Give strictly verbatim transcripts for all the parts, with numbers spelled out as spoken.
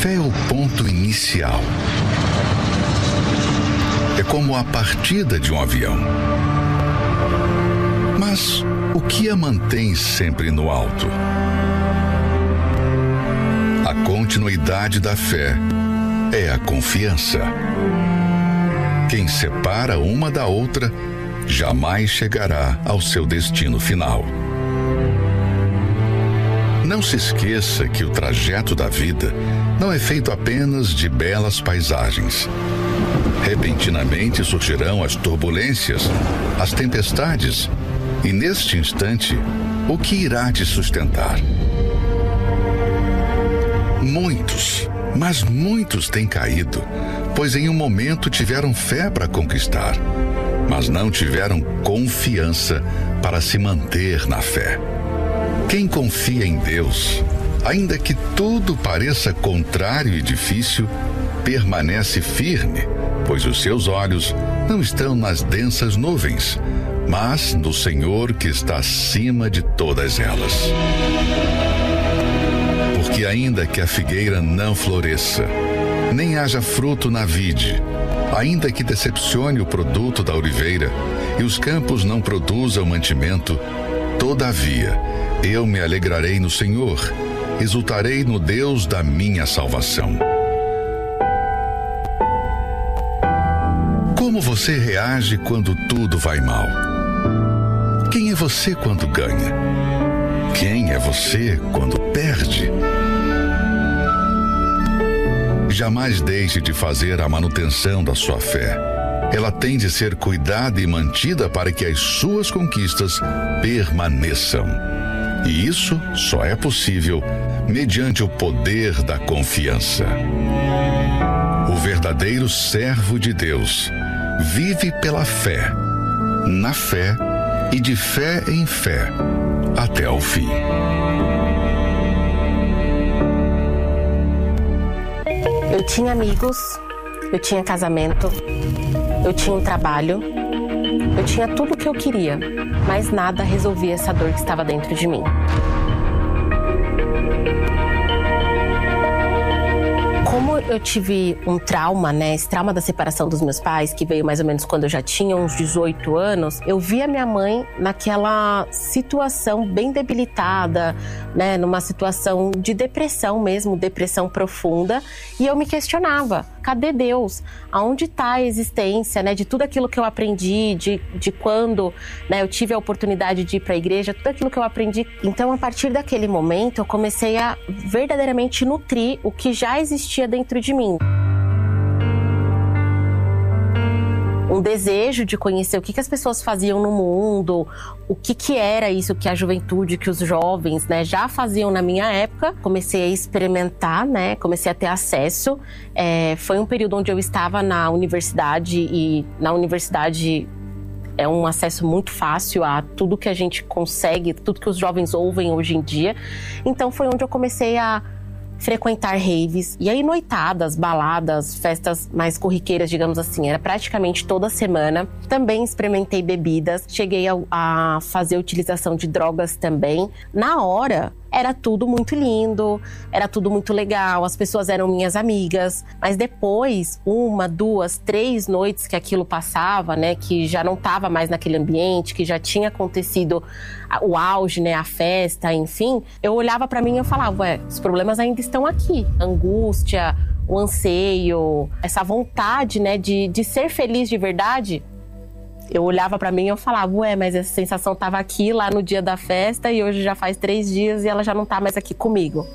fé é o ponto inicial. É como a partida de um avião. Mas o que a mantém sempre no alto? A continuidade da fé é a confiança. Quem separa uma da outra jamais chegará ao seu destino final. Não se esqueça que o trajeto da vida não é feito apenas de belas paisagens. Repentinamente surgirão as turbulências, as tempestades, e neste instante, o que irá te sustentar? Muitos, mas muitos têm caído, pois em um momento tiveram fé para conquistar, mas não tiveram confiança para se manter na fé. Quem confia em Deus, ainda que tudo pareça contrário e difícil, permanece firme, pois os seus olhos não estão nas densas nuvens, mas no Senhor que está acima de todas elas. Porque ainda que a figueira não floresça, nem haja fruto na vide, ainda que decepcione o produto da oliveira e os campos não produzam mantimento, todavia eu me alegrarei no Senhor, exultarei no Deus da minha salvação. Como você reage quando tudo vai mal? Quem é você quando ganha? Quem é você quando perde? Jamais deixe de fazer a manutenção da sua fé. Ela tem de ser cuidada e mantida para que as suas conquistas permaneçam. E isso só é possível mediante o poder da confiança. O verdadeiro servo de Deus vive pela fé, na fé e de fé em fé, até o fim. Eu tinha amigos, eu tinha casamento, eu tinha um trabalho, eu tinha tudo o que eu queria, mas nada resolvia essa dor que estava dentro de mim. Como eu tive um trauma, né, esse trauma da separação dos meus pais, que veio mais ou menos quando eu já tinha uns dezoito anos, eu via minha mãe naquela situação bem debilitada, né, numa situação de depressão mesmo, depressão profunda, e eu me questionava, cadê Deus? Aonde está a existência, né, de tudo aquilo que eu aprendi, de, de quando, né, eu tive a oportunidade de ir para a igreja, tudo aquilo que eu aprendi. Então, a partir daquele momento, eu comecei a verdadeiramente nutrir o que já existia dentro de mim. Um desejo de conhecer o que, que as pessoas faziam no mundo, o que, que era isso que a juventude, que os jovens, né, já faziam na minha época. Comecei a experimentar, né, comecei a ter acesso. É, foi um período onde eu estava na universidade e na universidade é um acesso muito fácil a tudo que a gente consegue, tudo que os jovens ouvem hoje em dia. Então foi onde eu comecei a frequentar raves, e aí noitadas, baladas, festas mais corriqueiras, digamos assim, era praticamente toda semana. Também experimentei bebidas, cheguei a, a fazer utilização de drogas também. Na hora, era tudo muito lindo, era tudo muito legal, as pessoas eram minhas amigas, mas depois, uma, duas, três noites que aquilo passava, né, que já não estava mais naquele ambiente, que já tinha acontecido o auge, né, a festa, enfim, eu olhava pra mim e eu falava, ué, os problemas ainda estão aqui, a angústia, o anseio, essa vontade, né, de, de ser feliz de verdade. Eu olhava pra mim e eu falava, ué, mas essa sensação tava aqui lá no dia da festa e hoje já faz três dias e ela já não tá mais aqui comigo.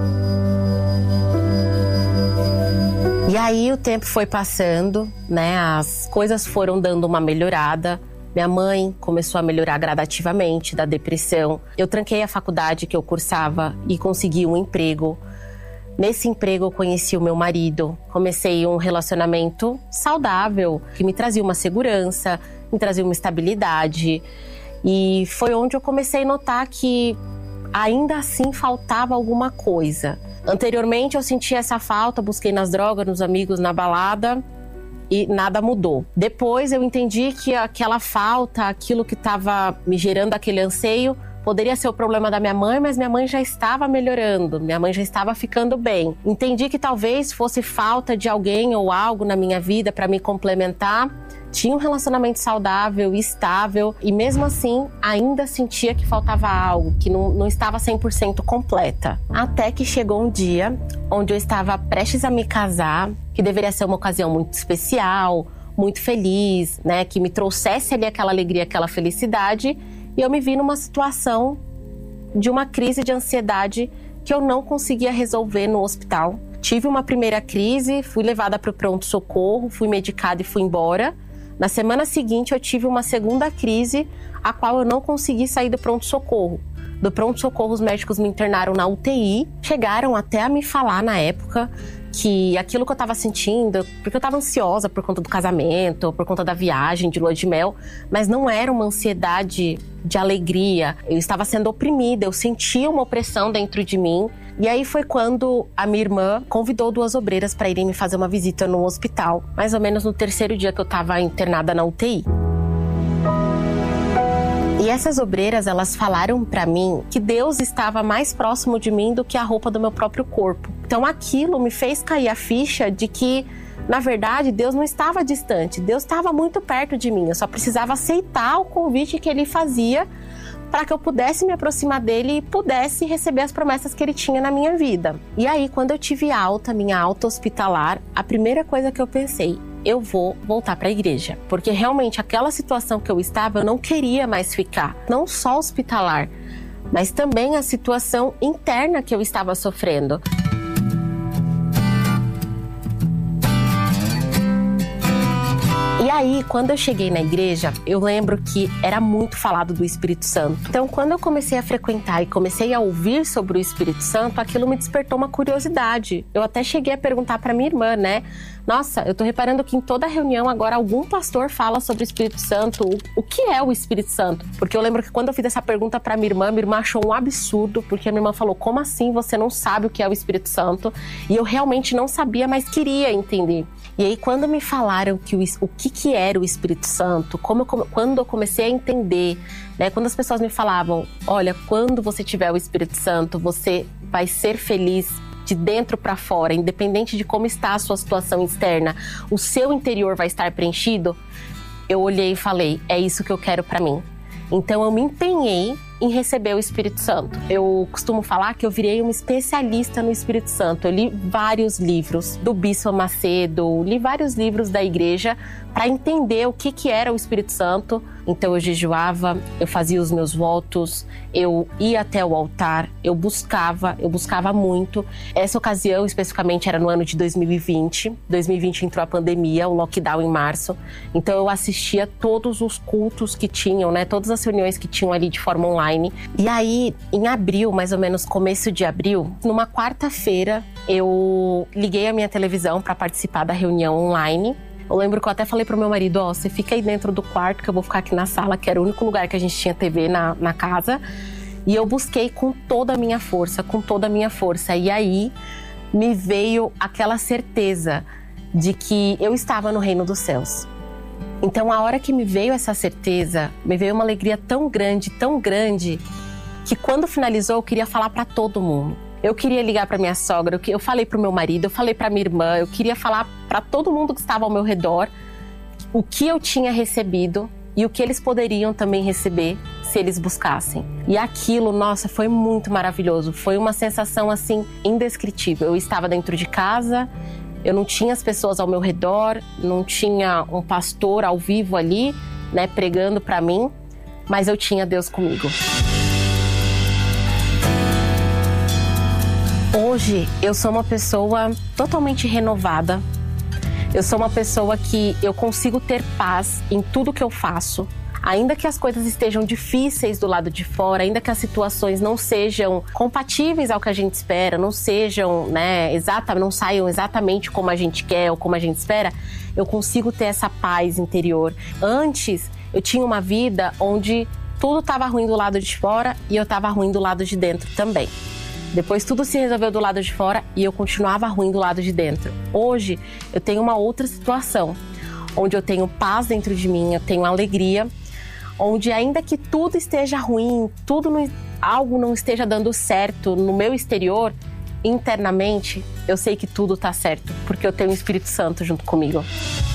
E aí o tempo foi passando, né, as coisas foram dando uma melhorada. Minha mãe começou a melhorar gradativamente da depressão. Eu tranquei a faculdade que eu cursava e consegui um emprego. Nesse emprego eu conheci o meu marido, comecei um relacionamento saudável, que me trazia uma segurança, me trazia uma estabilidade. E foi onde eu comecei a notar que ainda assim faltava alguma coisa. Anteriormente eu sentia essa falta, busquei nas drogas, nos amigos, na balada e nada mudou. Depois eu entendi que aquela falta, aquilo que estava me gerando aquele anseio, Poderia ser o problema da minha mãe, mas minha mãe já estava melhorando, minha mãe já estava ficando bem. Entendi que talvez fosse falta de alguém ou algo na minha vida para me complementar. Tinha um relacionamento saudável, estável, e mesmo assim ainda sentia que faltava algo, que não, não estava cem por cento completa. Até que chegou um dia onde eu estava prestes a me casar, que deveria ser uma ocasião muito especial, muito feliz, né, que me trouxesse ali aquela alegria, aquela felicidade, e eu me vi numa situação de uma crise de ansiedade que eu não conseguia resolver no hospital. Tive uma primeira crise, fui levada para o pronto-socorro, fui medicada e fui embora. Na semana seguinte, eu tive uma segunda crise, a qual eu não consegui sair do pronto-socorro. Do pronto-socorro, os médicos me internaram na U T I. Chegaram até a me falar na época que aquilo que eu estava sentindo, porque eu estava ansiosa por conta do casamento, por conta da viagem de lua de mel, mas não era uma ansiedade de alegria. Eu estava sendo oprimida, eu sentia uma opressão dentro de mim. E aí foi quando a minha irmã convidou duas obreiras para irem me fazer uma visita no hospital, mais ou menos no terceiro dia que eu estava internada na U T I. E essas obreiras, elas falaram para mim que Deus estava mais próximo de mim do que a roupa do meu próprio corpo. Então aquilo me fez cair a ficha de que, na verdade, Deus não estava distante, Deus estava muito perto de mim. Eu só precisava aceitar o convite que Ele fazia para que eu pudesse me aproximar dele e pudesse receber as promessas que ele tinha na minha vida. E aí, quando eu tive alta, minha alta hospitalar, a primeira coisa que eu pensei, eu vou voltar para a igreja. Porque realmente aquela situação que eu estava, eu não queria mais ficar. Não só hospitalar, mas também a situação interna que eu estava sofrendo. E aí, quando eu cheguei na igreja, eu lembro que era muito falado do Espírito Santo. Então, quando eu comecei a frequentar e comecei a ouvir sobre o Espírito Santo, aquilo me despertou uma curiosidade. Eu até cheguei a perguntar para minha irmã, né? Nossa, eu tô reparando que em toda reunião agora algum pastor fala sobre o Espírito Santo. O, o que é o Espírito Santo? Porque eu lembro que quando eu fiz essa pergunta pra minha irmã, minha irmã achou um absurdo, porque a minha irmã falou, como assim você não sabe o que é o Espírito Santo? E eu realmente não sabia, mas queria entender. E aí, quando me falaram que o, o que, que era o Espírito Santo, como eu, quando eu comecei a entender, né, quando as pessoas me falavam, olha, quando você tiver o Espírito Santo, você vai ser feliz de dentro para fora, independente de como está a sua situação externa, o seu interior vai estar preenchido, eu olhei e falei, é isso que eu quero para mim. Então eu me empenhei em receber o Espírito Santo. Eu costumo falar que eu virei uma especialista no Espírito Santo. Eu li vários livros do Bispo Macedo, li vários livros da igreja para entender o que, que era o Espírito Santo. Então eu jejuava, eu fazia os meus votos, eu ia até o altar, eu buscava, eu buscava muito. Essa ocasião especificamente era no ano de dois mil e vinte. dois mil e vinte entrou a pandemia, o lockdown em março. Então eu assistia todos os cultos que tinham, né? Todas as reuniões que tinham ali de forma online. E aí, em abril, mais ou menos começo de abril, numa quarta-feira, eu liguei a minha televisão para participar da reunião online. Eu lembro que eu até falei pro meu marido, ó, oh, você fica aí dentro do quarto que eu vou ficar aqui na sala, que era o único lugar que a gente tinha T V na, na casa. E eu busquei com toda a minha força, com toda a minha força. E aí me veio aquela certeza de que eu estava no reino dos céus. Então, a hora que me veio essa certeza, me veio uma alegria tão grande, tão grande, que quando finalizou eu queria falar para todo mundo. Eu queria ligar para minha sogra, eu falei para o meu marido, eu falei para minha irmã, eu queria falar para todo mundo que estava ao meu redor o que eu tinha recebido e o que eles poderiam também receber se eles buscassem. E aquilo, nossa, foi muito maravilhoso. Foi uma sensação, assim, indescritível. Eu estava dentro de casa, eu não tinha as pessoas ao meu redor, não tinha um pastor ao vivo ali, né, pregando para mim, mas eu tinha Deus comigo. Hoje, eu sou uma pessoa totalmente renovada. Eu sou uma pessoa que eu consigo ter paz em tudo que eu faço. Ainda que as coisas estejam difíceis do lado de fora, ainda que as situações não sejam compatíveis ao que a gente espera, não sejam, né, exata, não saiam exatamente como a gente quer ou como a gente espera, eu consigo ter essa paz interior. Antes, eu tinha uma vida onde tudo estava ruim do lado de fora e eu estava ruim do lado de dentro também. Depois tudo se resolveu do lado de fora e eu continuava ruim do lado de dentro. Hoje eu tenho uma outra situação, onde eu tenho paz dentro de mim, eu tenho alegria, onde ainda que tudo esteja ruim, tudo não, algo não esteja dando certo no meu exterior, internamente, eu sei que tudo tá certo, porque eu tenho o Espírito Santo junto comigo.